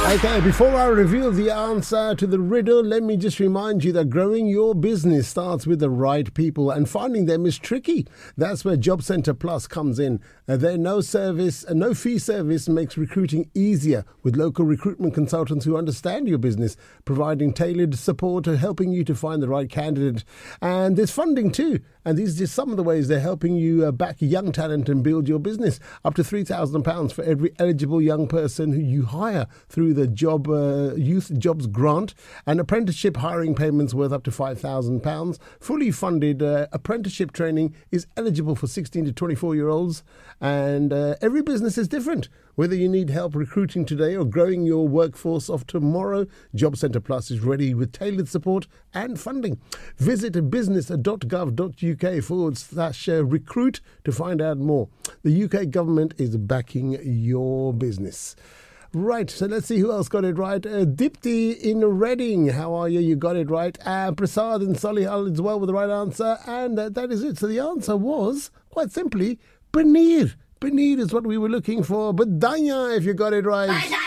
Okay, before I reveal the answer to the riddle, let me just remind you that growing your business starts with the right people and finding them is tricky. That's where Job Centre Plus comes in. Their no fee service makes recruiting easier with local recruitment consultants who understand your business, providing tailored support and helping you to find the right candidate. And there's funding too. And these are just some of the ways they're helping you back young talent and build your business. Up to £3,000 for every eligible young person who you hire through the Youth Jobs Grant, and apprenticeship hiring payments worth up to £5,000. Fully funded apprenticeship training is eligible for 16 to 24-year-olds, and every business is different. Whether you need help recruiting today or growing your workforce of tomorrow, Job Centre Plus is ready with tailored support and funding. Visit business.gov.uk/recruit to find out more. The UK government is backing your business. Right, so let's see who else got it right. Dipti in Reading, how are you? You got it right. Prasad in Solihull as well with the right answer. And that is it. So the answer was, quite simply, paneer. Paneer is what we were looking for. But Danya, if you got it right.